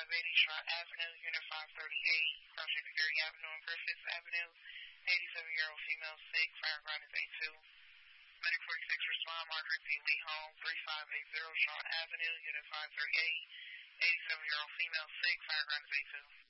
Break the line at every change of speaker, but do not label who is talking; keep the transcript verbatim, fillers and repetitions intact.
five eighty Shaw Avenue, Unit five thirty-eight, Cross Secretary Avenue and Griffith Avenue. eighty-seven-year-old female sick, fire ground is A two. Medic forty-six respond, Margaret P. Lee Home, thirty-five eighty Shaw Avenue, Unit five thirty-eight. eighty-seven-year-old female sick, fire ground is A two.